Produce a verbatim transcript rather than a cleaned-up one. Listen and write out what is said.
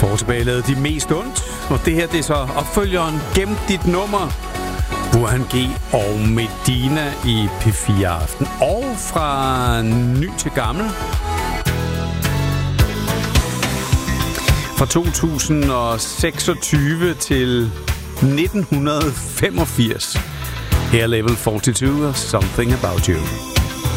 For tilbage lavede de mest ondt, og det her det er så opfølgeren Gem dit nummer, Burhan G og Medina i P fire Aften. Og fra ny til gammel, fra to tusind seksogtyve til nitten femogfirs, her Level fireogfyrre og Something About You.